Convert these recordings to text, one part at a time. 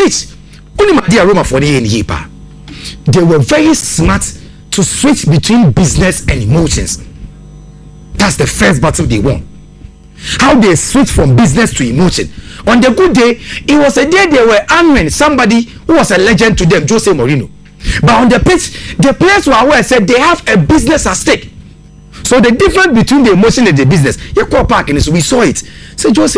Rich, only my dear Roma for the year. They were very smart to switch between business and emotions. That's the first battle they won. How they switch from business to emotion. On the good day, it was a day they were honoring somebody who was a legend to them, Jose Mourinho. But on the pitch, the players were aware, said they have a business at stake. So the difference between the emotion and the business, we saw it. Say Jose,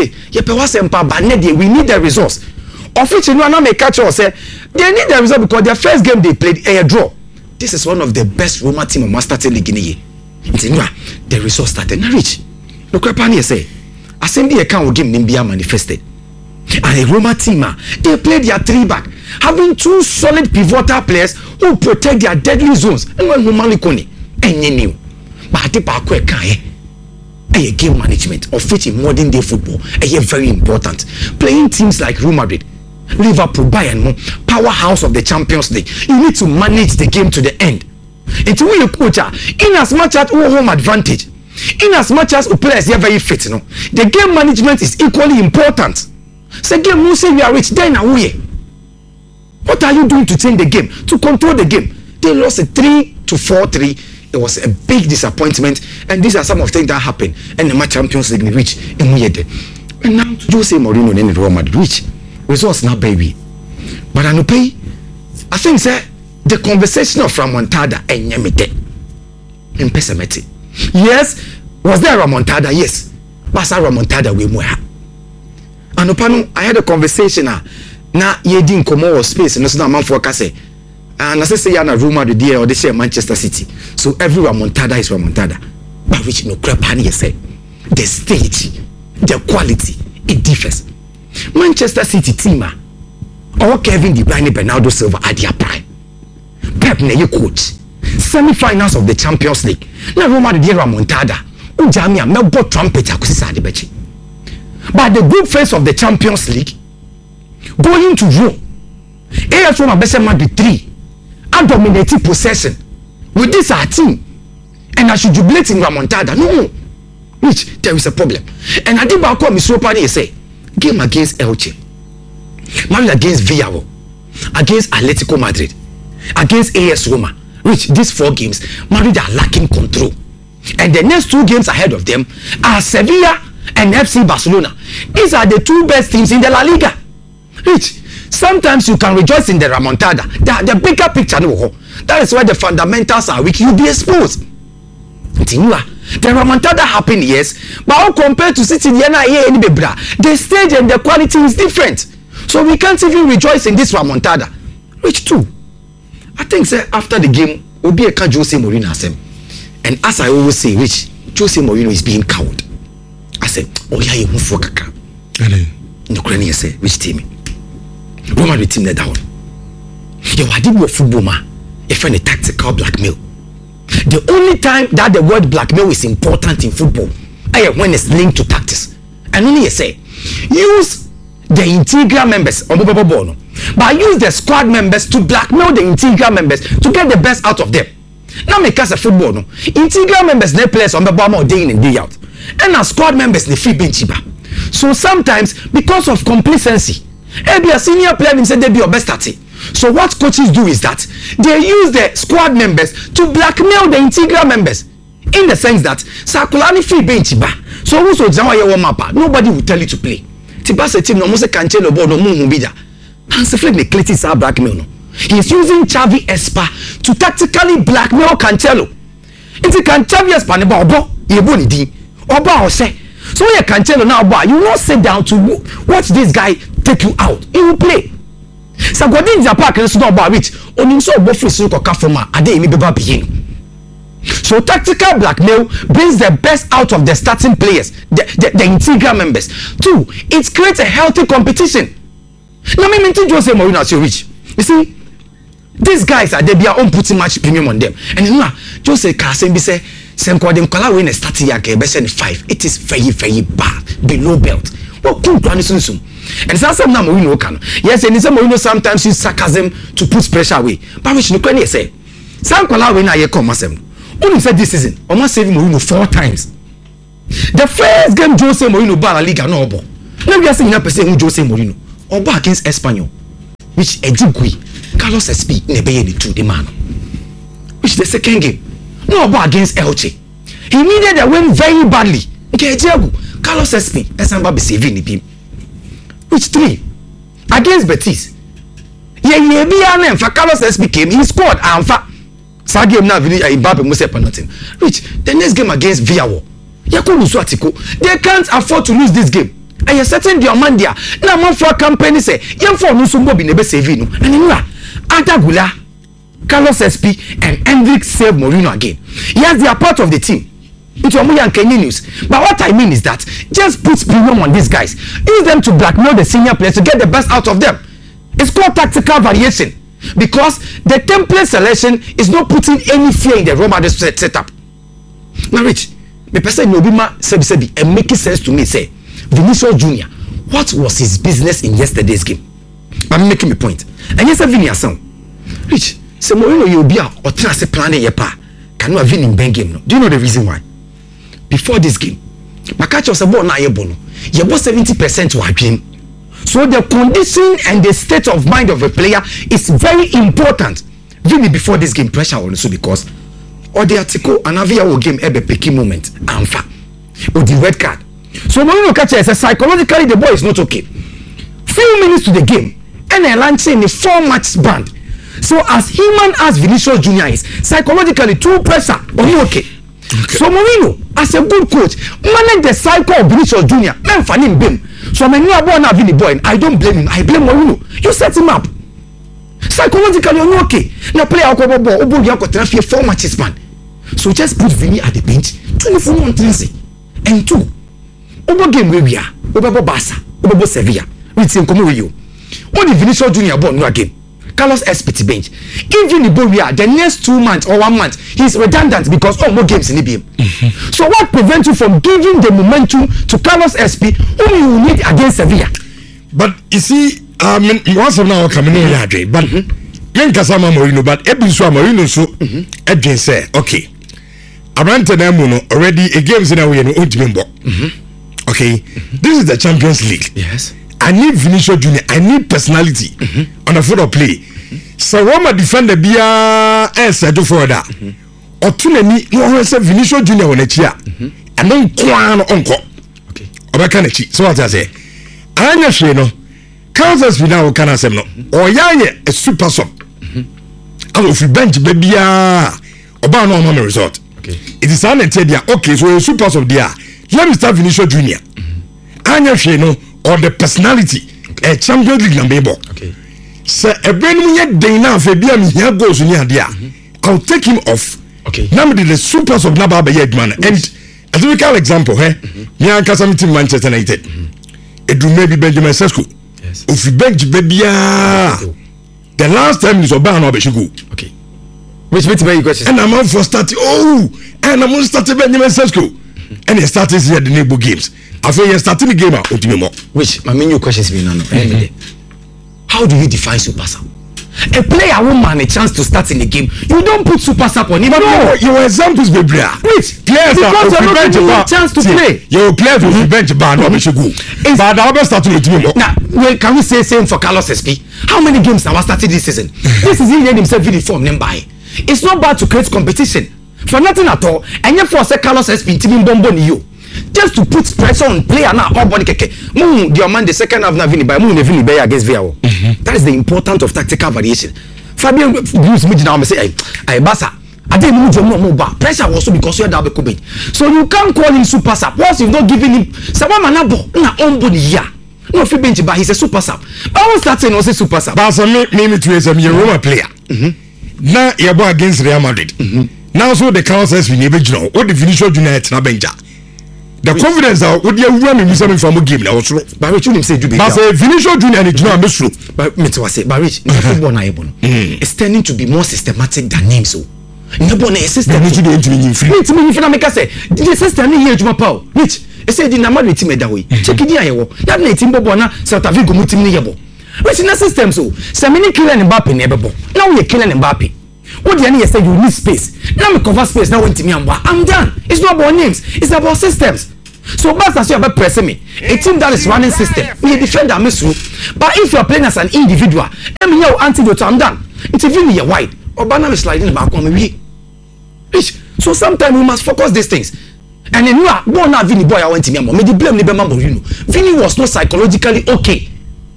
we need the results. Of which you know, may catch us say they need the result because their first game they played a draw. This is one of the best Roma team in Master League in the year. The results started not rich. Look what Pani say. Assembly account game Nimbia manifested. And a Roma team, they played their 3-back, having 2 solid pivotal players who protect their deadly zones. And when Humalikoni, and you knew. But I think a game management of which in modern day football is very important. Playing teams like Real Madrid, Liverpool, Bayern, powerhouse of the Champions League, you need to manage the game to the end. It's when you coach, in as much as home advantage, in as much as players are very fit, the game management is equally important. Say game, you say we are rich, then away. What are you doing to change the game, to control the game? They lost a 3-4-3. It was a big disappointment, and these are some of the things that happened. And the Champions League reach in Muyede. And now Jose Mourinho and Real Madrid reach results now, baby. But I know pay. I think sir, the conversation of Ramontada and Yemite in Pesamete. Yes, was there a Ramontada? Yes, but Ramontada we more. And upon I had a conversation na ye din komo space and so na man for kase. And as I say, yana Roma the day or they say Manchester City. So every Ramontada is Ramontada. But which no crap honey say. The stage, the quality, it differs. Manchester City team or Kevin De Bruyne, Bernardo Silva at their prime. Pep na your coach. Semi-finals of the Champions League. Na Roma the day Ramontada. Ujamia melbo trumpet akusisa de bechi. But the group phase of the Champions League going to Rome. AS Roma best Madrid 3. And dominating possession with this our team, and I should jubilate in Ramontada. No, which there is a problem. And I did back on Miss Ropani say game against Elche, Madrid against Villarreal, against Atletico Madrid, against AS Roma. Which these 4 games, Madrid are lacking control, and the next 2 games ahead of them are Sevilla and FC Barcelona. These are the 2 best teams in the La Liga. Which sometimes you can rejoice in the Ramontada. The bigger picture, no. That is why the fundamentals are weak. You'll be exposed. The Ramontada happened, yes, but how compared to City, the stage and the quality is different. So we can't even rejoice in this Ramontada. Which too, I think sir, after the game, will be a Jose Mourinho. And as I always say, Rich, Jose Mourinho is being cowed. I said, oh yeah, you move for Kaka. No, Ukrainian say, which team? Roma the team let down. You are dealing with football, man. You find a tactical blackmail. The only time that the word blackmail is important in football is when it's linked to tactics. And only you say, use the integral members, but use the squad members to blackmail the integral members to get the best out of them. Now make us a football, no. Integral members they players on the bottom day in and day out, and our squad members they free bench. So sometimes because of complacency, be a senior player said they be your best at it. So what coaches do is that they use the squad members to blackmail the integral members, in the sense that Sakulani free bench ba. So also nobody will tell you to play. Tiba se team no mo se Cancelo ball no mu bida. Hansi Flick neglected sa blackmail no. He is using Xavi Espa to tactically blackmail Cancelo. Into Xavi Espa ne ba obo ye bo ni din. Oba o say. So when you Cancelo now ba, you will not sit down to watch this guy take you out. He will play. So Godin Japan can so about which onim so obo free so koka from ade emi beba begin. So tactical blackmail brings the best out of the starting players, the integral members. 2, it creates a healthy competition. Now me maintain Jose Mourinho as you reach. You see, these guys are they be own putting much premium on them. And you know, Jose Carson be say Senko dem kala win a starting year be say 5. It is very bad, below belt. What could plan soon? And some now Mourinho can. Yes, and some Mourinho sometimes use sarcasm to put pressure away. But which no can say? Some kala win a year come asem. Only said this season, almost saving Mourinho 4 times. The first game Jose Mourinho bar La Liga no obo. Let me just say na person who Jose Mourinho obo against Espanyol. which Ejigui, Carlos SP, Nebeye the two the man. Which the second game, no about against Elche. He needed a win very badly. Okay, Ejigui, Carlos SP, Esamba be saving the team. Which 3 against Betis. Yeah, for Carlos SP came, he scored and for game now Mbappe must say penalty. Which the next game against Villarreal, they can't afford to lose this game. And you're certain the Amandia. Now, one for company say, young for Nusumbo be never saving. And you know, Adagula, Carlos SP, and Hendrik save Mourinho again. Yes, they are part of the team. It's Omuyan Kenyan news. But what I mean is that just put premium on these guys. Use them to blackmail the senior players to get the best out of them. It's called tactical variation. Because the template selection is not putting any fear in the Roma setup. Now, Rich, the person Nobima Sebi and making sense to me say, Vinicius Junior, what was his business in yesterday's game? I'm making my point. And yes, Vinicius, Rich, say Mourinho you be a or trust planning your pa. Can you have been in Ben game? No? Do you know the reason why? Before this game, Makacha was about 70% to our game. So the condition and the state of mind of a player is very important. Really before this game pressure also because or the article and Avia game ebe picky moment amfa or the red card. So Mourinho catcher says psychologically the boy is not okay. Few minutes to the game and a launching a 4-match ban. So as human as Vinicius Junior is, psychologically too pressure or you okay. So Mourinho as a good coach manage the cycle of Vinicius Junior. Men fan him bim. So I'm not Vini boy and I don't blame him. I blame Mourinho. You set him up. Psychologically you're okay. Now play out ball obo you got 4 matches ban. So just put Vini at the bench 24 on 3 and 2. Obo game where we are. Obo Barca. Obo Sevilla. We team come with you. What the Vinicius Junior ball no game. Carlos SP bench. Even the ball we are the next 2 months or 1 month he's redundant because more games in the game. So what prevents you from giving the momentum to Carlos SP whom you need against Sevilla? But you see, once of now coming in here, but young Kasama Mourinho, but Ebiswa Mourinho so again say, okay, Abrante Namuno already a games in a way and Ujimbo. Okay, this is the Champions League. Yes. I need Vinicius Junior. I need personality on a football play. So Roma defend the Bia do for that. Or Tunani, no say Vinicius Junior on a chair. And don't quan uncle. Okay. Obakanechi. So what I say? Anya Sheno, Kansas Vidal can say no. Or Yanya a super sub. And if you bench baby Oba no man result. Okay. It is an okay, so a super sub there. Let me start Vinicius Junior. Anya Sheno. Or the personality a Champions League number. Okay. So a brand new day now for being here goes in here. I'll take him off. Okay. Now the supers of Nababa Yedman and a typical example, me and Casamity Manchester United. It will maybe Benjamin Sesko. Yes. If you bench baby, the last time is Obama Beshigu. Okay. Which makes me question. And I'm out for starting. Oh, and I'm going to start Benjamin Sesko. And he started here the neighbor games. After you starting the game out, which my menu questions me now. How do you define super sub? A player won't man a chance to start in the game. You don't put super sub on him. No, your examples be blah. Which players because are not giving you a chance to play. Your players will bench ban or go. But the other starting with me. Now, well, can we say same for Carlos SP? How many games now started this season? This is he made himself in the form then by. It's not bad to create competition for nothing at all. And yet for say Carlos SP team bombo ni you. Just to put pressure on player now all body keke. Moon the man the second half na Vini by Moon Vini by against Villarreal. That is the importance of tactical variation. Fabian use me now say I Barca. I didn't move more back. Pressure also because you had double coverage. So you can't call him super sub. Once you've not given him Sabama Nabo na ombody ya. No if bench but he's a super sub. I was starting also super sub. But some me to is a Roma player. Now you are against Real Madrid. Now so the council has been able to know what the Vinicius Junior na benja. The confidence that what you run in some from a game now also. But Rich you say do be. But say Vinicius Junior and Junior be true. But me to say but Rich football na ebono. It's tending to be more systematic than names so. Nebo na system need to be into free. Wait me if na make say the system here Juma Paul. Rich e say di na Madrid team da way. Check it here wo. That na team bobo na Celta Vigo mu team ni yebo. Which na system so. Say many Kylian Mbappe na ebebo. Now we Kylian Mbappe. What the say you need space. Now me cover space now when team I'm done. It's not about names, it's about systems. So Barca say about pressing me. A team that is running system. We defender miss through. But if you are playing as an individual, I mean your antidote I'm done. It's even me wide. Obana is sliding back on me. So sometimes we must focus these things. And then you are born now Vinny boy I went to me. Me the blame Nebema Mourinho. Vinny was not psychologically okay.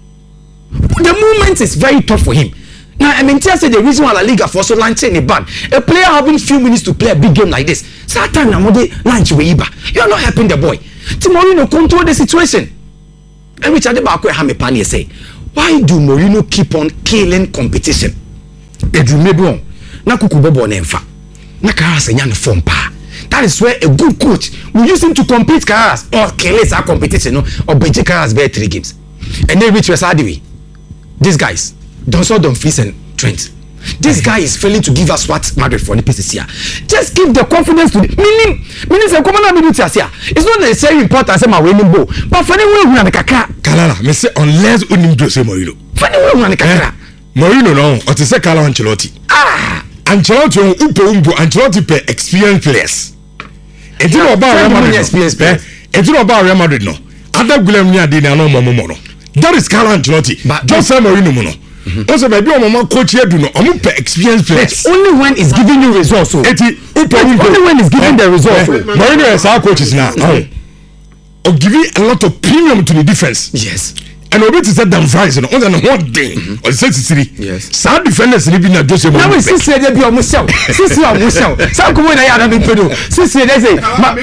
The movement is very tough for him. Now I mean, say the reason why La Liga for so launching a ban, a player having few minutes to play a big game like this. Satan Namode launch Weiba. You are not helping the boy. Mourinho control the situation. And Richard Bakwe Hamepani say, why do Mourinho keep on killing competition? Edru Mebon, na kukubobo nemfa. Na Carras enyan form pa. That is where a good coach will use him to compete Carras or kill his competition or bench Carras bear 3 games. And then which was Adiwi. These guys, Dumfries and Trent. This guy is failing to give us what Madrid for the pieces here. Just give the confidence to the meaning the common ability here. It's not necessarily important as my winning ball, but for anyone who na kaka. Kalala, me say unless unim Jose Mourinho. For anyone who na kaka. Mourinho no, or to say Carlo Ancelotti. Ancelotti on upo Ancelotti per experienced players. It's not about Real Madrid. It's not about Real Madrid no. Other Guilherme Adina no momo. That is Carlo Ancelotti. But Jose Mourinho no. Also, maybe I'm coach here do no. I'm experienced players. Only when it's giving you results. Only when it's giving the results. Mourinho is our coaches now. Or giving a lot of premium to the defense. Yes. And we to set them fries on one day or 63. Yes. Some defenders living at Jose Mourinho. Now we see they be almost sell. See almost sell. Some come when I had been pedo. See they say,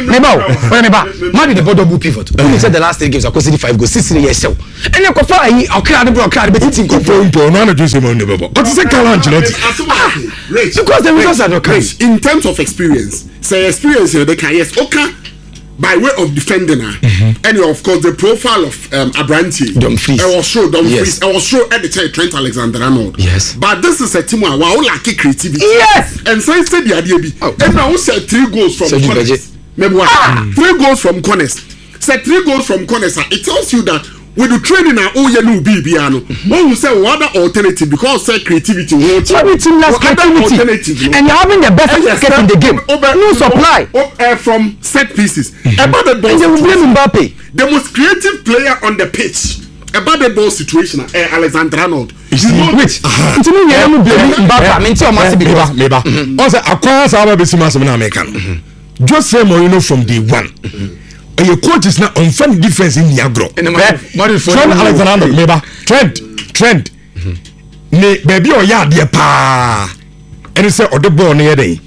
"Neba, man the double pivot." Who said the last 3 games are considered 5 goals. See years sell. And you go for I'll clear the bro clear the team go for no Jose Mourinho. What is it Carlo Ancelotti? Because the results are not coming. In terms of experience, say experience they can yes, okay. By way of defending her, and of course the profile of Abranti, Dumfries. I was sure Dumfries. I was sure at the time Trent Alexander-Arnold. Yes. But this is a team where we lack creativity. Yes. And so instead the idea be, and now we said 3 goals from corners. Maybe what? 3 goals from corners. Said 3 goals from corners. It tells you that when you train in our yellow BBano, one will say what other alternative because say creativity. Everything less creativity. And you're having the best in the game. No supply. From set pieces. About the ball. And they will blame Mbappe. The most creative player on the pitch. About the ball situation, Alexander-Arnold. Which? It's me. I'm blaming Mbappe. I mean, tell me, maybe. Also, across our business in American. Jose Mourinho from day one. Your coach is not on funny defense in the agro. Trent Alexander, maybe Trent. Ne baby or yard dear pa. And you say or the ball near day.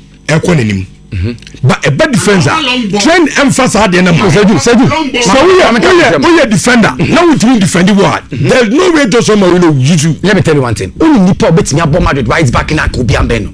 But a bad defender. Trent emphasize the number. So we are defender. Now we can defend the word. There's no way to some Mourinho you. Let me tell you one thing. Only Nipo beats me about Madrid right back in Akobi and Beno.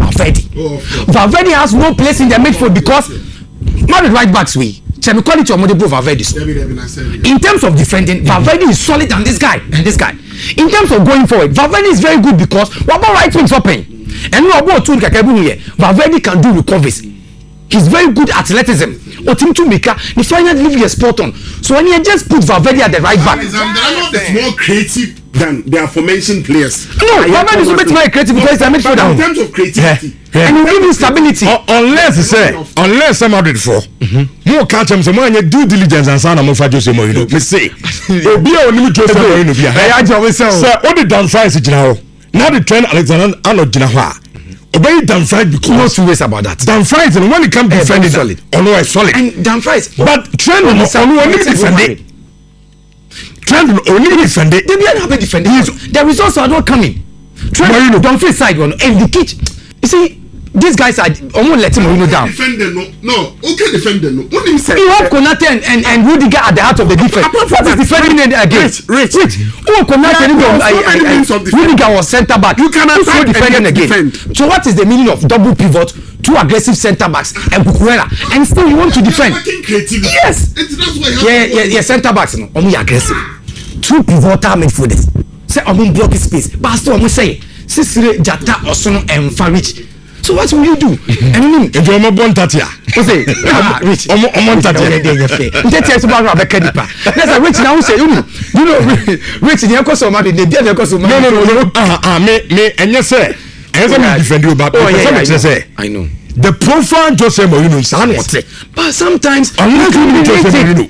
Valverde has no place in the midfield because Madrid right backs we. Call it your Modibo Valverde. In terms of defending, Valverde is solid than this guy and this guy. In terms of going forward, Valverde is very good because what about right wings open? And no about two here. Valverde can do recoveries. He's very good at athleticism. The final delivery is spot on. So when you just put Valverde at the right back, Alexander-Arnold is more creative than the aforementioned players. No, Valverde is a bit more creative because he's a midfielder. In terms of creativity. And he give you stability. Unless Madrid for more catch him some money due diligence and son of Jose Mourinho. Me say, be a new Jose Mourinho. Sir, what the Dumfries now? Now the Trent Alexander-Arnold Jinawa. Obey Dumfries because no 2 ways about that. Dumfries and when it comes to defending solid. Oh no, it's solid. And Dumfries, but Trent only defended. Trent only defended. They didn't have a defender. The results are not coming. Trent Dumfries side one and the kitch. You see, these guys are almost letting Mourinho down. No, okay, defender no. What do you say? You have Konate and Rudiger at the heart of the defense. What is defending against? Rich. Oh, Konate and Rudiger was centre back. You cannot defend again. So what is the meaning of double pivot, 2 aggressive centre backs and Cucurella, and still you want to defend? Yes. Yeah, centre backs no. Only aggressive. 2 pivotal midfielders. Say omo block space. But still omo say Sisire Jata Osono and Farich. So what will you do? I mean, if you're more born Tatia, say, Rich, Tatia. That's about a Kadipa. That's a Rich now say, you know, Rich in your costume, they did your costume. No, me, and yes, sir. As I defend you, but I know. the profile Jose Mourinho is not. But sometimes unless you Jose Mourinho.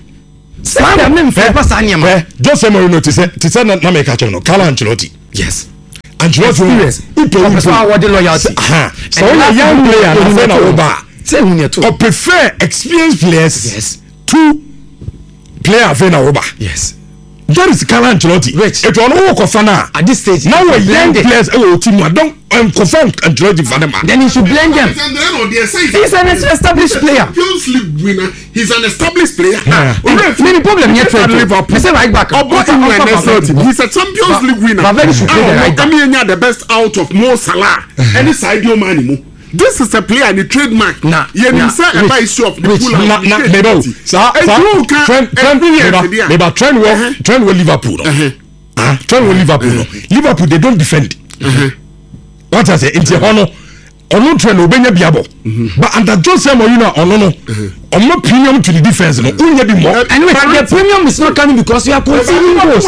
Jose Mourinho to say na make a channel. Carlo Ancelotti. Yes. Ancelotti. Loyalty. So a young player na over. Or prefer experienced players. Yes. To player na over. Yes. That is Carlo Ancelotti. Rich. It on all Kofana. At this stage, now a young players team don't confirm Ancelotti for them. Then he should blend them. He's an established player. Champions League winner. He's an established player. Many problem here for Liverpool. He's a right back. He's a Champions League winner. I mean, the best out of Mo Salah. Any Sadio Mane. This is a player and the trademark. Nah, you say about issue of the pool. Trend with Liverpool. Trend with Liverpool. Liverpool they don't defend. What I say? It's a honor. Ono trend obenya biabo. But under Jose Mourinho ono no premium to the defense no. Unya bi more. Anyway, the premium is not coming because you are conceding goals.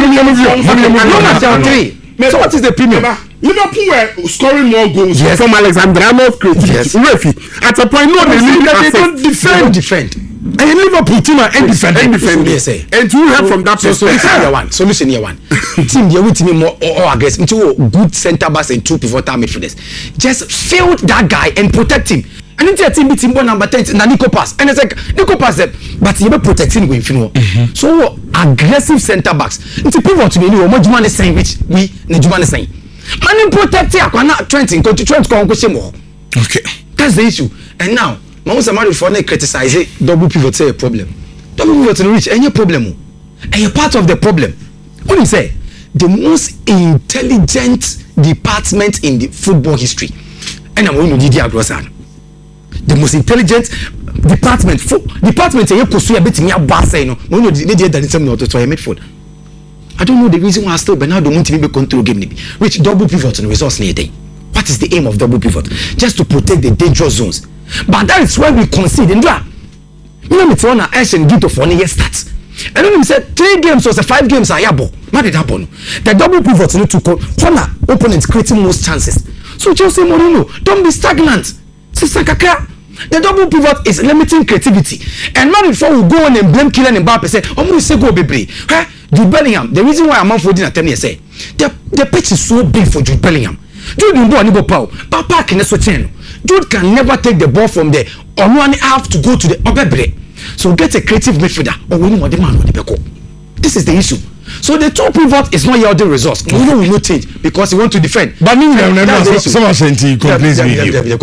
So what is the premium? Liverpool were scoring more goals from Alexander Arnold's creativity. At a point, they don't defend. And Liverpool team are defend. And you have from that perspective. Solution here one. Team they with me more or aggressive. Into good centre backs and two pivotal midfielders. Just field that guy and protect him. And into a team beat Timbo number 10 na Nico Pass. And it's like Nico Pass said, but you be protecting going final. So aggressive centre backs. Into pivot to me, no more Jumane saying which we Jumane saying. Man protect here, Trent come more. Okay. That's the issue. And now, most somebody for they criticize it, double pivot say a problem. Double pivot in reach any problem. And you're part of the problem. What do you say? The most intelligent department in the football history. And I'm going to Didier Grossan. The most intelligent department you pursue a bit me a bass no. When you did that in some not to midfield. I don't know the reason why I still Bernardo want to be control game which double pivot and resource near day. What is the aim of double pivot? Just to protect the dangerous zones. But that is why we concede in that. You know, it's on a ash and get for year starts. And then he said 3 games or 5 games are yabo. What did happen? The double pivot need to corner opponents creating most chances. So Jose Mourinho, don't be stagnant. The double pivot is limiting creativity. And not before we go on and blame Kylian Mbappe say, "Oh, we say go baby." Jude Bellingham. The reason why I'm not holding at them here say the pitch is so big for Jude Bellingham. Jude will go power. Papa can switch. Jude can never take the ball from there. Or one have to go to the upper break. So get a creative midfielder or we know the man on the back. This is the issue. So the top pivot is not yielding results. We will not change because he want to defend. But me, someone said he complains with you. They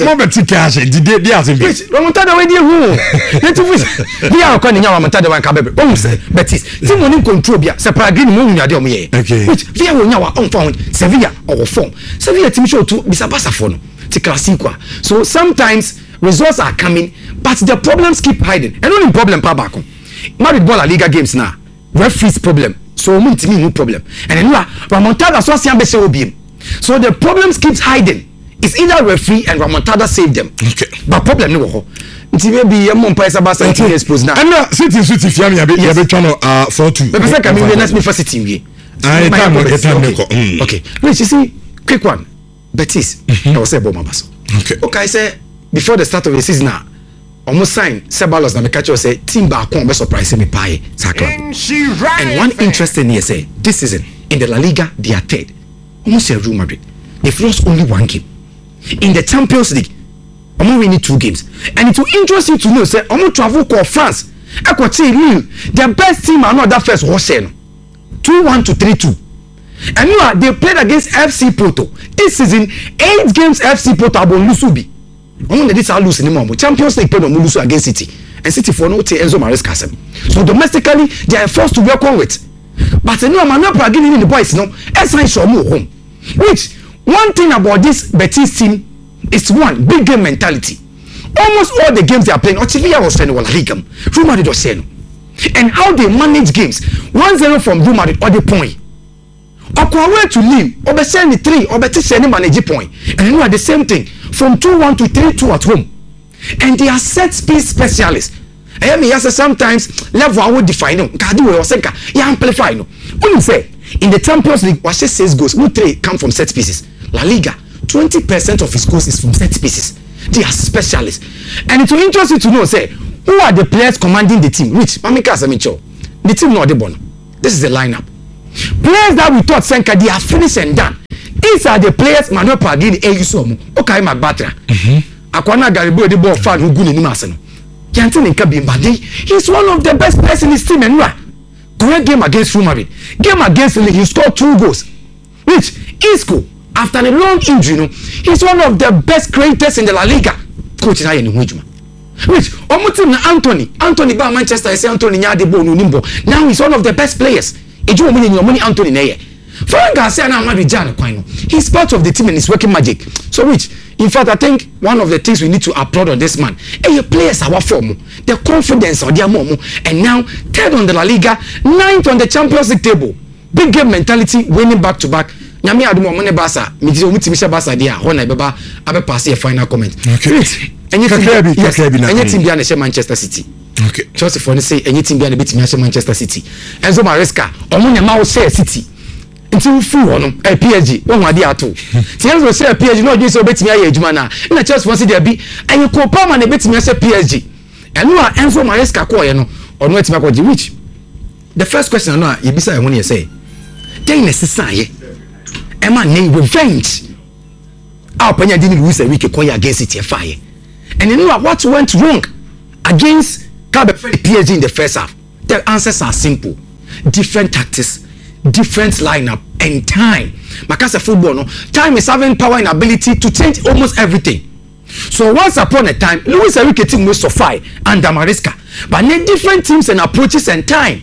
Remontada way dey who. We are calling you Remontada one Kabebe. Oh say Betis. Team won control bia. Se Pellegrini mo nya dey o me. Which via won nya wa on found Sevilla or form. Sevilla team show to Bisabasa for no. Ti classico. So sometimes results are coming but the problems keep hiding. And only problem pa back. Madrid ball La Liga games now. Referee's problem. So no problem. And then Remontada so sian be say obiem. So the problems keeps hiding. It's either referee and Remontada save them. Okay. But problem no ho. Nti maybe am monpa esa basa team expose now. And City fiam ya be channel 4-2. But person can me let's me first team here. Okay. Wait, you see quick one. Betis. I will say Boma Baso. Okay, I say before the start of the season now almost sign Ceballos na me catch say team back come be surprise me pie Sacra. And one interesting here say this season in the La Liga they are third. Almost Real Madrid. They've lost only 1 game. In the Champions League, I'm winning 2 games. And it will interest you to know say I'm travel to France. Lille, the best team are not that first was 2-1 to 3-2. And you are they played against FC Porto. This season 8 games FC Porto abon Lusubi. I'm this are losing anymore. Champions League played on Mulusu against City. And City for no Enzo Maresca. So domestically, they are forced to work on it. But you know, I'm not getting in the boys, no. Essence show more home. Which one thing about this Betis team is one big game mentality. Almost all the games they are playing, Otivia was saying, well, Real Madrid was saying. And how they manage games 1-0 from Real Madrid or the point. Okwawe to Lille, or be send the 3, or be send manage point. And you know the same thing from 2-1 to 3-2 at home. And they are set piece specialists. I mean, yes, sometimes level I would define them. Kadu or Senka, yeah, amplify no. When you say in the Champions League, what 6 goals, 3 come from set pieces. La Liga, 20% of his goals is from set pieces. They are specialists. And it will interest you to know, say, who are the players commanding the team? Which? The team not the bon. This is the lineup. Players that we thought Senka, they are finished and done. These are the players Manuel Pagini, Eyusomu, Okay Magbatra. Akwana Garibo, the ball fan who good in Masano. Yantin in Kabimba, he's one of the best players in his team and what? Great game against Rumari. Game against Lee, he scored 2 goals. Which Isco, after a long injury, he's one of the best creators in the La Liga. Coach Ryan Hujuma. Which Omutim Anthony by Manchester, I say Anthony Nyadebo Nimbo. Now he's one of the best players. Ejo money Anthony Neye. Frank Garcia now Madrijan Quino. He's part of the team and he's working magic. So which, in fact, I think one of the things we need to applaud on this man. Your players are form, the confidence on their momo, and now 3rd on the La Liga, 9th on the Champions League table. Big game mentality, winning back to back. Nyami adumo mone basa, mitimimisha basa dia. Hona ibeba abe pass a final comment. Okay. Any team behind the Manchester City. Okay. Chelsea for say any team behind the Manchester City. Enzo Maresca, omunya ma share City. Until full on PSG, one wadi ato. Enzo share PSG no just obetimi aye adwuma na. Na Chelsea want there be and you ko Palmer na betimi share PSG. And no Enzo Maresca ko ye no, ono etimi ko which. The first question no you bisa e won say. Then necessary. Emma name revenge. Our Panya didn't lose a week ko against it fire. And you know what went wrong against PSG in the first half? The answers are simple. Different tactics, different lineup, and time. Makasa football, no? Time is having power and ability to change almost everything. So once upon a time, Luis Enrique team will suffer under Maresca. But then different teams and approaches and time.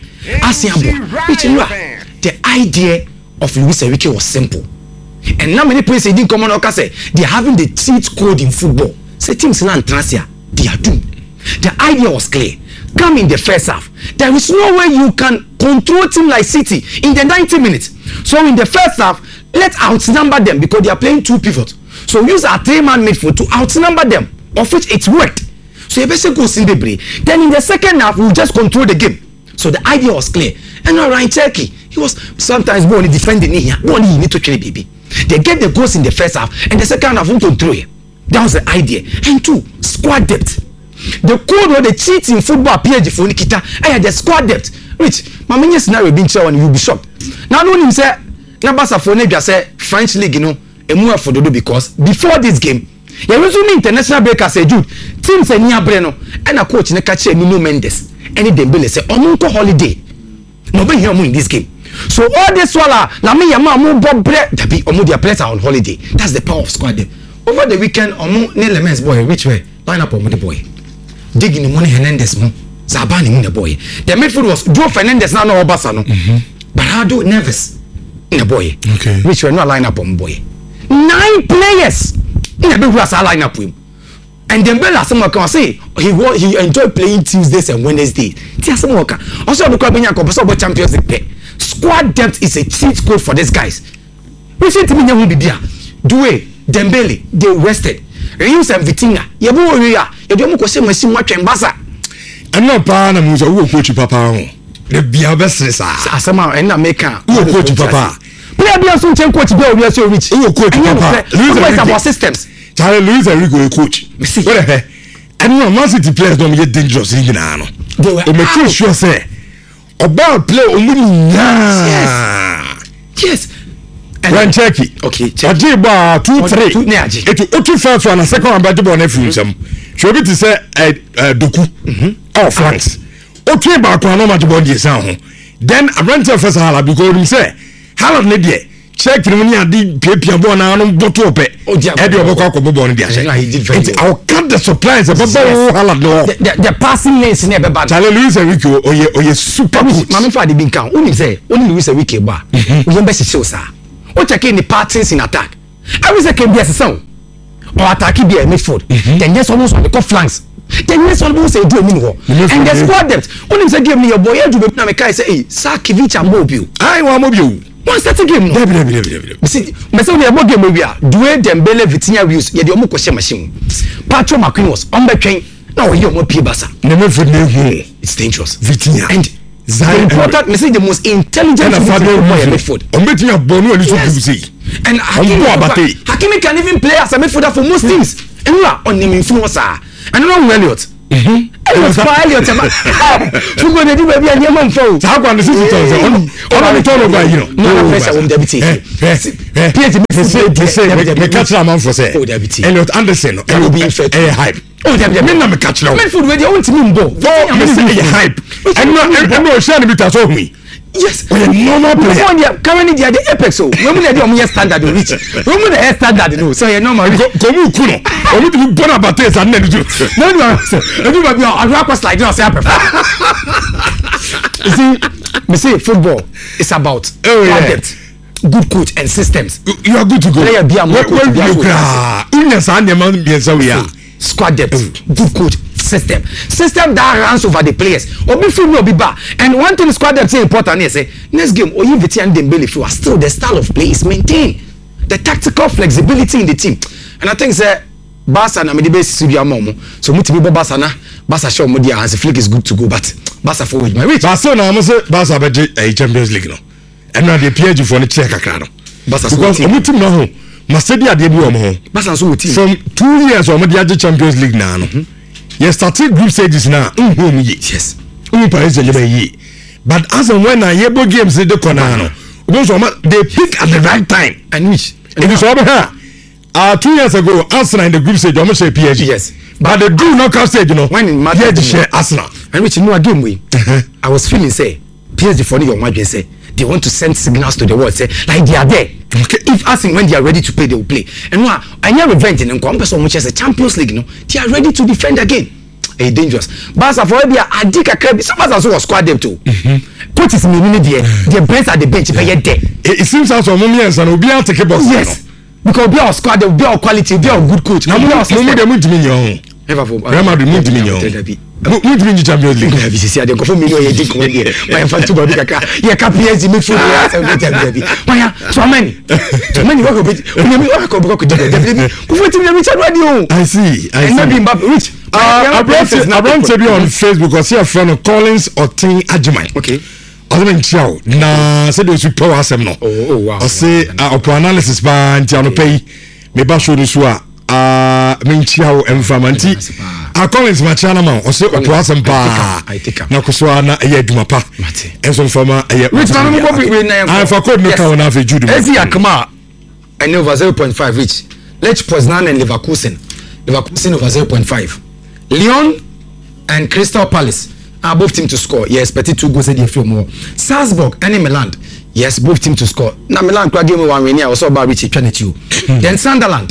Which you know, the idea of Luis Enrique was simple. And now many players didn't come on say they are having the cheat code in football. Say teams in Transia, they are doomed. The idea was clear. Come in the first half. There is no way you can control team like City in the 90 minutes. So in the first half, let's outnumber them because they are playing 2 pivots. So use our 3-man midfield to outnumber them, of which it worked. So you basically go see the break. Then in the second half, we'll just control the game. So the idea was clear. And now Ryan Cherky, he was sometimes only defending here. Only you need to kill baby. They get the goals in the first half, and the second half won't control it. That was the idea. And 2, squad depth. The code or the cheat in football PSG for Nikita, I had the squad depth. Which, my many scenario being shown and you'll be shocked. Now, no one say, Nabasa for Negra say French League, you know, a move for Dodo because before this game, there was only international breakers say Jude, teams and Nia Breno, and a coach in a catcher Nuno Mendes, and Dembele say, Omunko holiday. Nobody here in this game. So all this swallow, Lami Yama, Bob Brett, Omudia players are on holiday. That's the power of squad depth. Over the weekend, Omu Nelemens boy, which way? Line up on the boy. Digging the money Hernandez mo. Zabani in the boy. The midfield was Joe Fernandez now no Obasano. But Hado Neves in the boy. Okay. Which were not line up on boy. 9 players in the big grass line up with him. And then Bella someone can say he enjoyed playing Tuesdays and Wednesdays. Tia someone can also the club in Yakob Champions League. Squad depth is a cheat code for these guys. We see Timmy will be there. Due Dembele, they rested. Reus and Vitinha, Yabu Ria, Yadomo Kose Machine Watch and Baza. I'm not Pana Musa who coach Papa. The Biabes Asama and America who coach Papa. Play a Biason coach Bill, we are so rich. Who coach Papa? Louis our systems. Charlie Louis Enrique coach. What a and no Man City players don't get dangerous in Ghana. They were make sure say about play only. Yes. Ryan Cherky. Okay. Ajiba 2-3. It will first one and second one by the ball next some. Show me to say Doku. Oh France. Okay, back one no much about this sound. Then I ran to first Hala because he say Hala Lydia. Check the money I did paper born on bottle of it. Oh, Eddie Oboko born there. He did very well. I'll cut the supplies about Hala. The passing lanes never bad. Charlie Louis Enrique or ye super good. Mamma Fadi bin count. Only say only Louis Enrique bar. We best show sir. What I can the parties in attack. I was a can be a sound or attack be a midfield. Then yes, almost on the cuff flanks. Then yes, almost a do minimum. And the squad depth. Only say give me a boy to be Nameka say, hey, Sarkiewicz and Mobile. I want Mobile. What's that game? See, myself, we are more game we are. Due Dembele Vitinha views, yet the Omoko machine. Patrick McQueen was on the train. Now you're more Pibasa. Never for it's dangerous. Vitinha. And the important, me say the most intelligent midfield. And Hakimi can even play as a midfielder for most teams. enura onim influence sa enura Elliot Elliot ma fugo de di baby and yam fo sa kwa no 60,000 on turn over you know no pressure on deputy PhD me catch am for say Elliot Anderson will be fit hype me na me catch now midfield we dey want me mbo me say hype and no share the bit so me. Yes, we are normal player. Currently they are the apex. So when they are standard to reach. When they are standard no. So you normal. Komu kuno. Omi to be born about this and then do. No. Everybody are rock slide now say I prefer. You see, me say football is about depth, good coach and systems. You are good to go. Player be a more coach. Unya sa anya man be so we are. Squad depth, good coach. System that runs over the players. Obi film no be bad. And one thing squad depth is important. Is say next game Oyinviti and Dembele if you are still the style of play is maintained. The tactical flexibility in the team. And I think say Barca na me the best studio among so mutimi bo Barca show mo dia Hansi Flick is good to go but Barca forward my reach. Barca na mo say Barca be Champions League no. And now the PSG for the check kakra no. Barca because omutim no ho. Masedi ade bi o mo ho. Barca so team. From 2 years o mo dia Champions League na no. Yes, started group stages now. Yes. But as and when I hear games they do corner, they pick at the right time. And which it is over here. 2 years ago, Arsenal in the group stage almost say PSG. Yes. But they do knockout stage, you know. When in Madrid they share Arsenal. And which a game we I was feeling say PSG for your mind say they want to send signals to the world say like they are there. Okay. If asking when they are ready to play, they will play. And now I never revenge in one person which has a Champions League, no, they are ready to defend again. It's dangerous. Barca for be a dick a crab. Some Barca was squad them too. Coach is me the brains at the bench, but yet there. It seems as though Mumians and Obia take a box. Yes. Because be our squad, they will be our quality, be our good coach. Now, they moved me your never for Grandma removed me your moved me Champions League. Have you seen the confirm me you think when there. My fan to baby kaka. Yeah, PSG midfield ya say we tell baby. Why so many work a bit. We work go definitely. Who fit me Richard Radio? I see. Maybe Mbappe rich. I brought to be on Facebook because see a friend of Collins Otin Ajimai. Okay. Other chow na say they should power asem no. Oh wow. I say upon analysis ba nti ano pay me ba show this wa me chow enfamanti Collins machana ma o say upon asem ba na koso na e adwuma pa enso fama e rich man no go be na I for code no ka na fe judu Ezi Akama and over 0.5 rich Lech Poznan and Leverkusen over 0.5 Lyon and Crystal Palace are both teams to score. Yes, expected 2 goals a day from more. Salzburg and Milan. Yes, both teams to score. Now Milan game 1 win here. Also about Richie Trinity. Then Sunderland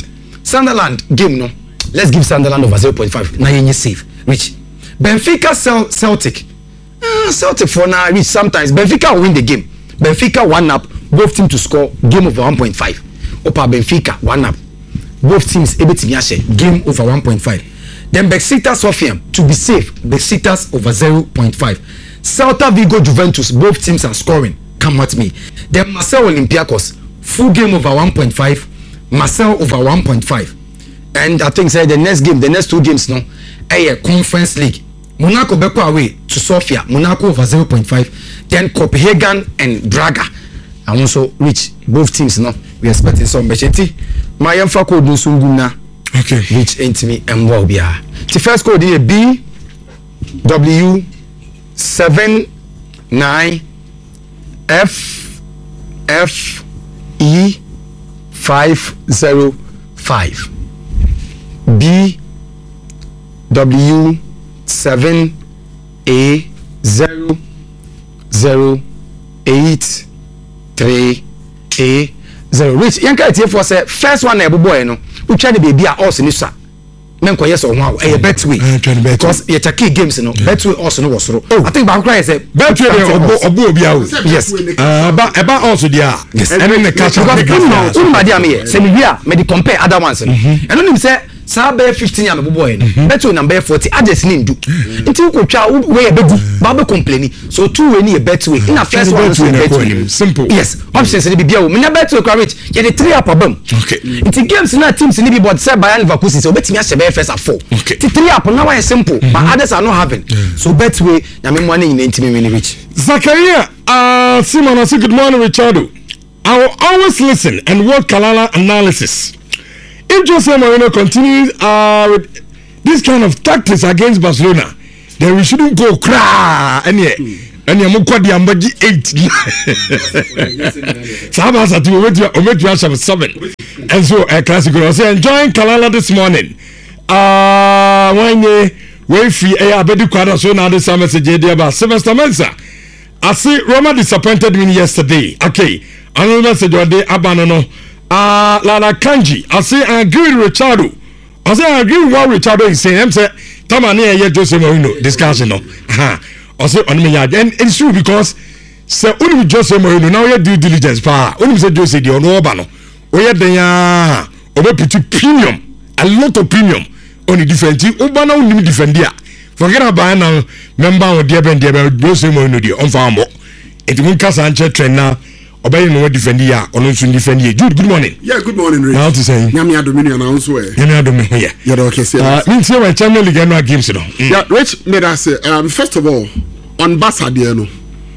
game no. Let's give Sunderland over 0.5. Now you safe. Rich. Benfica Celtic. Celtic for now reach sometimes. Benfica will win the game. Benfica 1 up. Both teams to score. Game over 1.5. Opa Benfica 1 up. Both teams able to game over 1.5. Then Besiktas Sofia to be safe. Besiktas over 0.5. Celta Vigo Juventus, both teams are scoring. Come at me. Then Marseille Olympiacos, full game over 1.5. Marseille over 1.5. And I think say the next 2 games no, a Conference League. Monaco beko away to Sofia. Monaco over 0.5. Then Copenhagen and Braga. And also reach both teams no. We expecting some Becheti. Mayamfa code Nusunguna. Okay. Which ain't me and well be the first code is B W 79 F F E 505 B W 7 A 0 0 8 3 A 0 which yanka tie for say first one na boy no utwa de baby a also ni sa men ko yes on one e betway because ye check games no betway also no was I think ba cry say betway obo obi awo yes eba also dia and then the catch up no ma dia me say me bia me dey compare other ones no and no nim say sa be 15 am boy no betway number 40 address ni ndu nti ko twa we e bedu ba be complain so two we ni e betway in a first one so betway simple yes options ni bia wo me na betway kwa rich ye dey 3 up abam okay nti games na teams ni bi but say Bayern Leverkusen so betimi a shebe first at 4 okay ti 3 up now is simple but others are not having so betway na me money in ntimi win rich Zakaria Simon say good morning Richardo I will always listen and work Kalala analysis. if Jose Mourinho continues with this kind of tactics against Barcelona, then we shouldn't go cry. And you're more quite the ambaji 8. Sabas at you make you 7. And so a classic was enjoying Kalala this morning. When we free a bedu quadra so now the summer message about Sylvester Mensah. I see Roma disappointed me yesterday. Okay, another message on the Abanono. Lala Kanji. I say I agree with Richardo. I say I agree with what Richardo is saying. I'm saying Tamani and Jose Mourinho discussion. I say on me and it's true because say only with Jose Mourinho now you due diligence power. Only say Jose the ono bano. Oya denya obe put premium, a lot of premium on the different team. Obana only defend there. Forget about now member of the Jose Mourinho the on farm. It won't cast anche trainer. Obey no defend here or no defend here. Jude, good morning. Yeah, good morning, Rich. Now to say Nyamia Dominion also. Nyamia Dominion, yeah. Yeah, okay, say. Means here Champions League no games no. Yeah, Rich made us say first of all on Barca there no.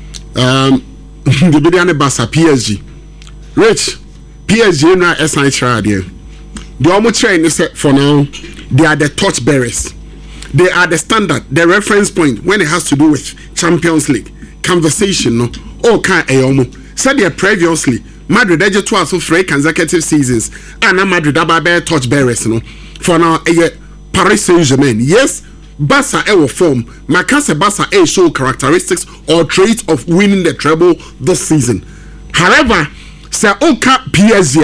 The Bidiane Barca PSG. Rich PSG na SI try there. The almost train is for now they are the torch bearers. They are the standard, the reference point when it has to do with Champions League conversation no. All kind eyomo. Said previously, Madrid edge 3 consecutive seasons, and Madrid are touch bearers no. For now, Paris Saint-Germain. Yes, Barca will form. Macase Barca show characteristics or traits of winning the treble this season. However, say Oka PSG,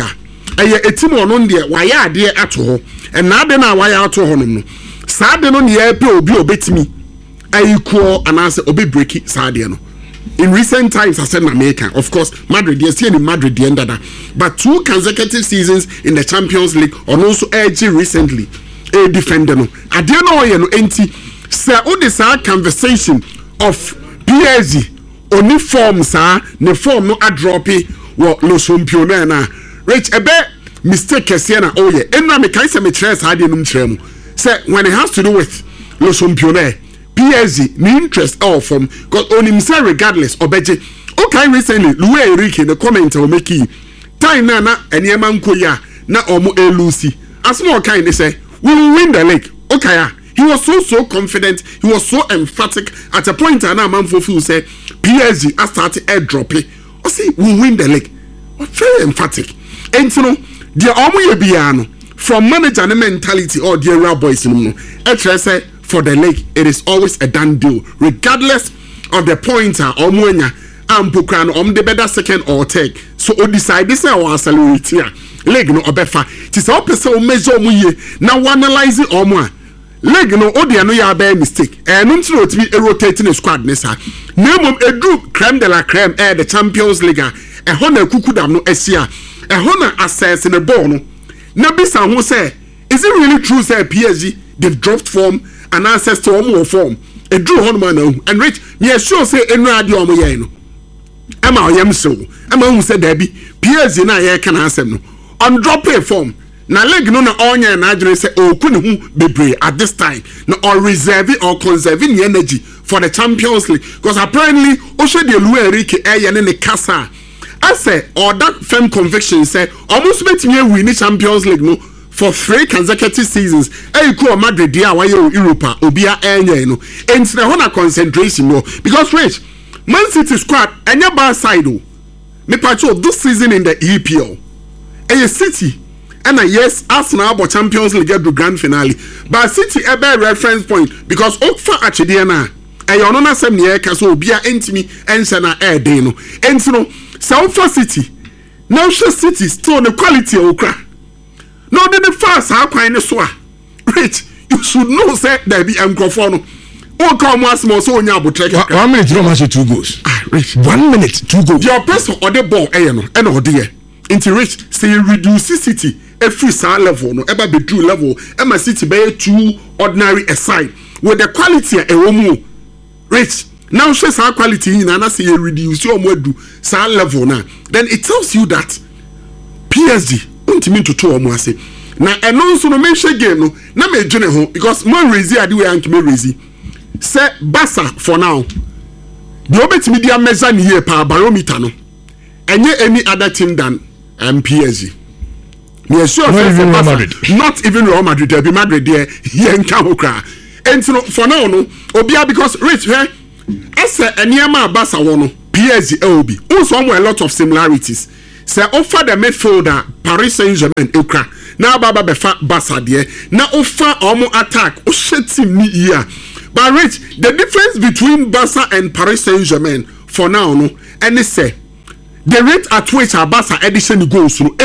a team on there, why are they at home? And now they are why out to home. Saturday no near obi obetimi. Equal and answer obi breaky Saturday no. In recent times, I said America. Of course, Madrid, yes, here in Madrid, the end of that. But 2 consecutive seasons in the Champions League, and also edgy recently, a defender. No, I don't know, you know, anti. Sir, all this conversation of PSG, only form, sir, the form no a droppy, what no champion na. Rich, a bit mistake, Siena, oh yeah, and I make I say me stress, I didn't trem. Sir, when it has to do with no champion. PSG, the interest of from because on himself regardless obeje. Okay, recently Louis Enrique the comment will make you time na and yaman koya na omo elusi. As more kind they say we will win the league. Okay, he was so confident, he was so emphatic at a point and a man for feel say PSG has started air dropping. I see we will win the league. Very emphatic. And so no, the omo yebiano from manager and mentality or the real boys no. Say for the league, it is always a done deal, regardless of the pointer or mwenya ampukran the better second or third. So we decide this our accelerate here. League no obefa. Tis our person measure muye. Now we analyze it or more. League no odi no ya be mistake. No ntro to be rotating the squad nessa. Name a group creme de la creme the Champions League. Hona kukudam no esia. Hona assess in the ball no. Na bisa who say, is it really true say PSG they've dropped form? An access to more form. A drew on man and Rich, me sure say in radio on my no. Am I am so? Am I who said Debbie? Piers in a can answer no. On drop a form. Now leg no onya and I say oh couldn't be brave at this time. No or reserving or conserving the energy for the Champions League. Because apparently also the Louis Enrique air in the casa. I say or that firm conviction say almost make me win the Champions League no. For 3 consecutive seasons, Equal Madrid, dear, why you Europa, Obia, and you know, and the Hona concentration, no, because Rich, Man City squad, and your bar side, me patch of this season in the EPL, a City, and yes, Arsenal about Champions League get the grand finale, but City a better reference point because Okfa Achediana, and your honor 7 year Caso, Bia, Entimi, and Sana Air Dano, and so South City, now City still the quality of Okra. No, the first how kind of swa. Rich, you should know say there be microphone. Oh, come once more so on your book. 1 minute, you don't match 2 goals. Rich, 1 minute, 2 goals. Your person or the ball, and oh dear. Into Rich, say you reduce City every star level, no ever be true level. Emma City be 2 ordinary aside with the quality a woman. Rich, now says our quality in and I say you reduce your more do star level now. Then it tells you that PSG. Mean to 2 or more say now and also no mention game no na me dwene ho because more raise ade we anke me raise say Barca for now the obetimi dia measure ne pa barometer no enye any other team than PSG Me sure not even Real Madrid. There be Madrid there. Yenka okra. And so for now no. Obia because Rich here. As a Niama Basa wono PSG LB. Also a lot of similarities. Say offer the midfielder Paris Saint-Germain okra. Now Baba befa Basa there. Now offer omo attack. O sheti me here. But Rich, the difference between Barca and Paris Saint-Germain for now no, and they say the rate at which our Barca edition goes through,